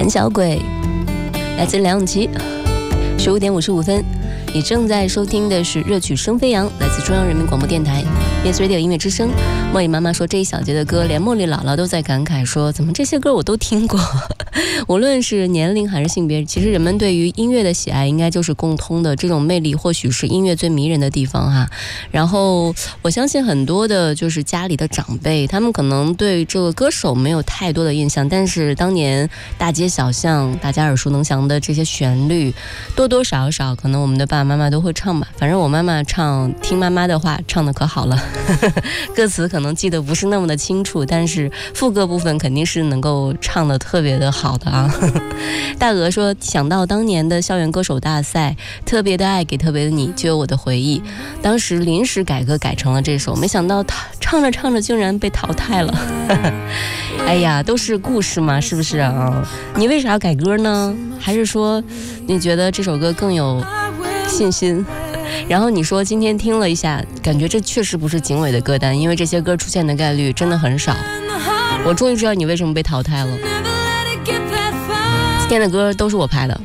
胆小鬼，来自梁咏琪。15点55分，你正在收听的是热曲声飞扬，来自中央人民广播电台 Yes Radio 音乐之声。茉莉妈妈说，这一小节的歌连茉莉姥姥都在感慨说，怎么这些歌我都听过。无论是年龄还是性别，其实人们对于音乐的喜爱应该就是共通的，这种魅力或许是音乐最迷人的地方哈。然后我相信很多的就是家里的长辈，他们可能对这个歌手没有太多的印象，但是当年大街小巷大家耳熟能详的这些旋律，多多少少可能我们的爸爸妈妈都会唱吧。反正我妈妈唱，听妈妈的话唱得可好了。歌词可能记得不是那么的清楚，但是副歌部分肯定是能够唱得特别的好的啊。大鹅说，想到当年的校园歌手大赛，特别的爱给特别的你，就有我的回忆。当时临时改歌改成了这首，没想到唱着唱着竟然被淘汰了。哎呀，都是故事嘛，是不是啊？你为啥要改歌呢？还是说你觉得这首歌更有信心？然后你说今天听了一下，感觉这确实不是警委的歌单，因为这些歌出现的概率真的很少。我终于知道你为什么被淘汰了。今天的歌都是我拍的。